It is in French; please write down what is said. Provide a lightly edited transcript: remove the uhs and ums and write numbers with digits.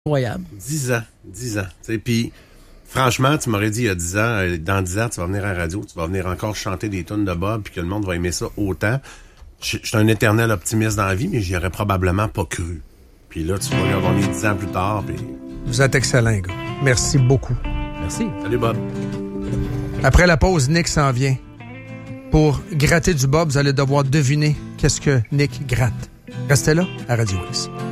Incroyable. 10 ans. Puis, franchement, tu m'aurais dit il y a 10 ans, dans 10 ans, tu vas venir à la radio, tu vas venir encore chanter des tunes de Bob, puis que le monde va aimer ça autant. Je suis un éternel optimiste dans la vie, mais j'y aurais probablement pas cru. Puis là, tu vas regarder 10 ans plus tard, puis... Vous êtes excellent, gars. Merci beaucoup. Merci. Salut, Bob. Après la pause, Nick s'en vient. Pour gratter du Bob, vous allez devoir deviner qu'est-ce que Nick gratte. Restez là, à Radio X.